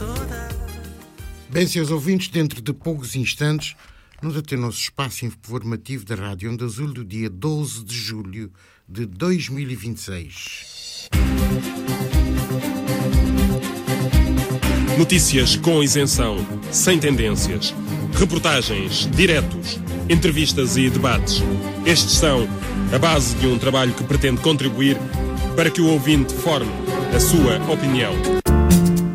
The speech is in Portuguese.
Bem, seus ouvintes, dentro de poucos instantes, nos até o nosso espaço informativo da Rádio Onda Azul do dia 12 de julho de 2026. Notícias com isenção, sem tendências, reportagens, diretos, entrevistas e debates. Estes são a base de um trabalho que pretende contribuir para que o ouvinte forme a sua opinião.